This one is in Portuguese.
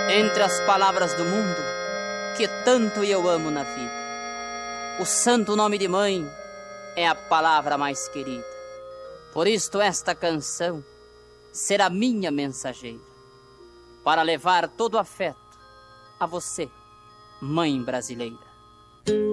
Entre as palavras do mundo, que tanto eu amo na vida, o santo nome de mãe é a palavra mais querida. Por isto esta canção será minha mensageira, para levar todo o afeto a você, mãe brasileira.